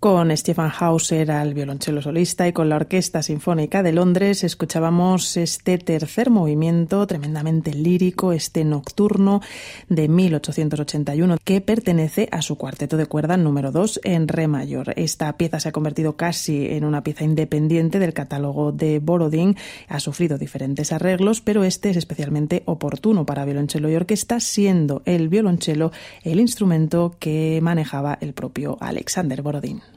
con Stefan Hauser al violonchelo solista y con la Orquesta Sinfónica de Londres escuchábamos este tercer movimiento tremendamente lírico, este nocturno de 1881 que pertenece a su cuarteto de cuerda número 2 en re mayor. Esta pieza se ha convertido casi en una pieza independiente del catálogo de Borodín, ha sufrido diferentes arreglos, pero este es especialmente oportuno para violonchelo y orquesta, siendo el violonchelo el instrumento que manejaba el propio Alexander Borodín.